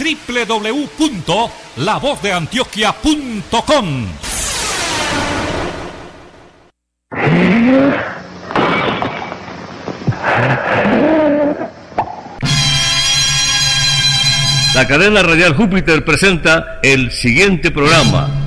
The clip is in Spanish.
www.lavozdeantioquia.com. La cadena radial Júpiter presenta el siguiente programa.